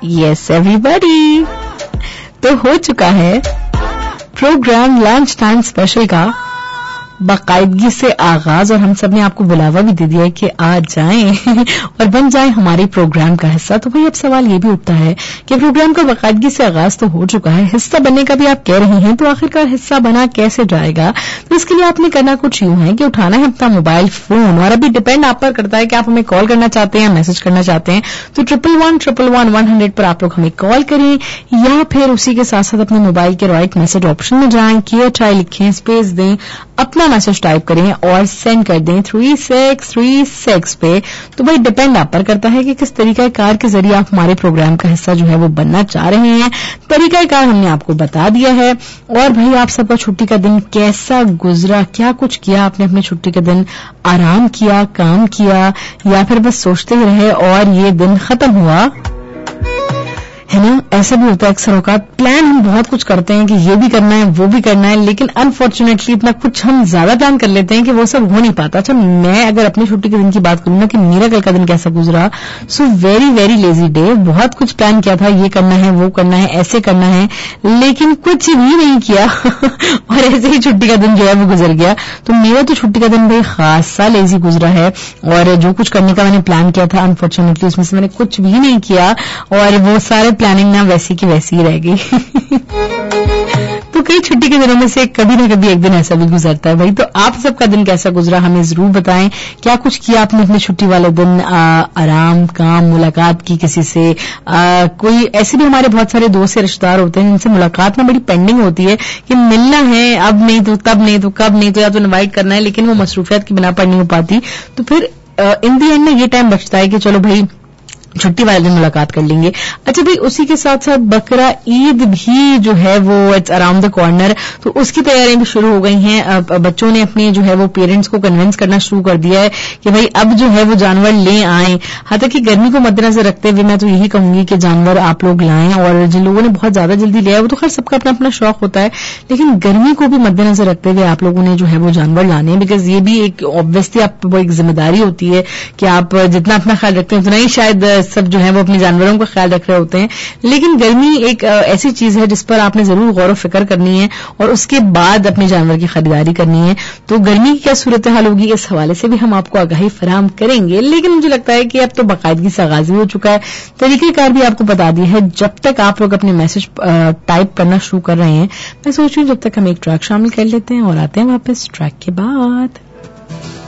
Yes everybody, तो हो चुका है प्रोग्राम लंच टाइम स्पेशल का बाकायदगी से आगाज और हम सब ने आपको बुलावा भी दे दिया है कि आ जाएं और बन जाएं हमारे प्रोग्राम का हिस्सा। तो भाई अब सवाल ये भी उठता है कि प्रोग्राम का बाकायदगी से आगाज तो हो चुका है, हिस्सा बनने का भी आप कह रही हैं, तो आखिरकार हिस्सा बना कैसे जाएगा? तो इसके लिए आपने करना कुछ यूं है कि उठाना है अपना मोबाइल फोन, और अभी डिपेंड आप पर करता है कि आप हमें कॉल करना चाहते हैं या मैसेज करना चाहते हैं। तो 111-111-100 पर आप लोग हमें कॉल करें या फिर उसी के साथ साथ अपने मोबाइल के राइट मैसेज ऑप्शन में जाएं, KHI लिखें, स्पेस दें, अपना मैसेज टाइप करें और सेंड कर दें 3636 पे। तो भाई डिपेंड आप पर करता है कि किस तरीकाकार के जरिए आप हमारे प्रोग्राम का हिस्सा जो है वो बनना चाह रहे हैं। तरीकाकार हमने आपको बता दिया है। और भाई आप सबका छुट्टी का दिन कैसा गुजरा, क्या कुछ किया आपने अपने छुट्टी के दिन? आराम किया, काम किया, या फिर बस सोचते ही रहे और ये दिन खत्म हुआ? है ना, ऐसा भी होता है अक्सर औकात। प्लान हम बहुत कुछ करते हैं कि ये भी करना है, वो भी करना है, लेकिन अनफॉर्चुनेटली इतना कुछ हम ज्यादा प्लान कर लेते हैं कि वो सब हो नहीं पाता। अच्छा, मैं अगर अपनी छुट्टी के दिन की बात करूं ना कि मेरा कल का दिन कैसा गुजरा, so very very lazy day. बहुत कुछ प्लान किया था, ये करना है, वो करना है, ऐसे करना है, लेकिन कुछ भी नहीं किया और ऐसे ही छुट्टी का दिन जो है वो गुजर गया। तो मेरा तो छुट्टी का दिन भाई खासा लेजी गुजरा है और जो कुछ करने का मैंने प्लान किया था अनफॉर्चुनेटली उसमें से मैंने कुछ भी नहीं किया और वो सारे प्लानिंग ना वैसी की वैसी ही रह गई। तो कई छुट्टी के दिनों में से कभी ना कभी एक दिन ऐसा भी गुजरता है भाई। तो आप सबका दिन कैसा गुजरा हमें जरूर बताएं। क्या कुछ किया आपने अपने छुट्टी वाले दिन? आराम, काम, मुलाकात की किसी से? कोई ऐसे भी हमारे बहुत सारे दोस्त या रिश्तेदार होते हैं जिनसे मुलाकात ना बड़ी पेंडिंग होती है कि मिलना है, अब नहीं तो तब नहीं तो कब नहीं तो, या तो इनवाइट करना है लेकिन वो मसरूफियत की बिना पर नहीं हो पाती। तो फिर इन दी एंड में ये टाइम बचता है कि चलो भाई छुट्टी वाले दिन मुलाकात कर लेंगे। अच्छा भाई, उसी के साथ साथ बकरा ईद भी जो है वो इट्स अराउंड द कॉर्नर, तो उसकी तैयारियां भी शुरू हो गई हैं। बच्चों ने अपने जो है वो पेरेंट्स को कन्विंस करना शुरू कर दिया है कि भाई अब जो है वो जानवर ले आएं। हालांकि गर्मी को मद्देनजर रखते हुए मैं तो यही कहूंगी कि जानवर आप लोग लाएं, और जिन लोगों ने बहुत ज्यादा जल्दी लिया है वो तो खैर सबका अपना अपना शौक होता है, लेकिन गर्मी को भी मद्देनजर रखते हुए आप लोगों ने जो है वो जानवर लाने हैं, बिकॉज ये भी एक ऑब्वियसली आप वो एक जिम्मेदारी होती है कि आप जितना अपना ख्याल रखते हैं उतना ही शायद सब जो है वो अपने जानवरों का ख्याल रख रहे होते हैं। लेकिन गर्मी एक ऐसी चीज है जिस पर आपने जरूर गौर व फिक्र करनी है और उसके बाद अपने जानवर की खरीदारी करनी है। तो गर्मी की क्या सूरत हाल होगी इस हवाले से भी हम आपको आगाही फराहम करेंगे, लेकिन मुझे लगता है कि अब तो बाकायदगी से आगाज भी हो चुका है। तरीकेकार भी आपको बता दिया है। जब तक आप लोग अपने मैसेज टाइप करना शुरू कर रहे हैं, मैं सोच रही हूँ जब तक हम एक ट्रैक शामिल कर लेते हैं और आते हैं वापस ट्रैक के बाद।